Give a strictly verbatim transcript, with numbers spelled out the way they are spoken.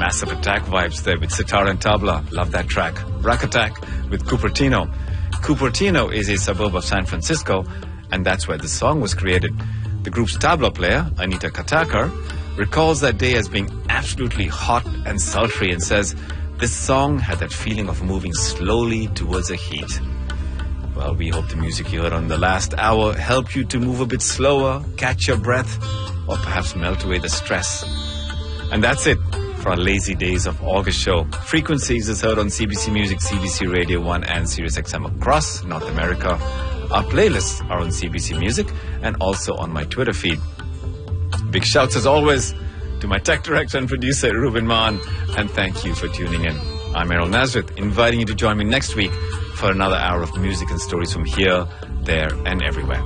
Massive Attack vibes there with sitar and tabla. Love that track. Rack Attack with Cupertino. Cupertino is a suburb of San Francisco, and that's where the song was created. The group's tabla player, Anita Katakar, recalls that day as being absolutely hot and sultry and says, this song had that feeling of moving slowly towards a heat. Well, we hope the music you heard on the last hour helped you to move a bit slower, catch your breath, or perhaps melt away the stress. And that's it for our Lazy Days of August show. Frequencies is heard on C B C Music, C B C Radio one, and Sirius X M across North America. Our playlists are on C B C Music and also on my Twitter feed. Big shouts as always to my tech director and producer, Ruben Maan, and thank you for tuning in. I'm Errol Nazareth, inviting you to join me next week for another hour of music and stories from here, there, and everywhere.